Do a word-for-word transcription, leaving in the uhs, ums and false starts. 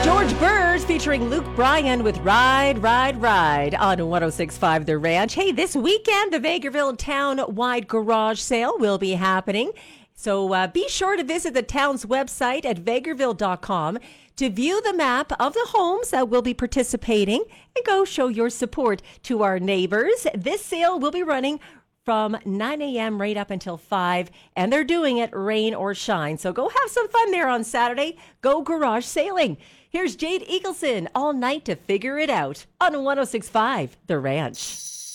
George Burrs featuring Luke Bryan with Ride, Ride, Ride on one oh six point five The Ranch. Hey, this weekend, the Vegreville Town-wide garage sale will be happening. So uh, be sure to visit the town's website at vegreville dot com to view the map of the homes that will be participating and go show your support to our neighbors. This sale will be running from nine a.m. right up until five, and they're doing it rain or shine. So go have some fun there on Saturday. Go garage sailing. Here's Jade Eagleson all night to figure it out on one oh six point five The Ranch.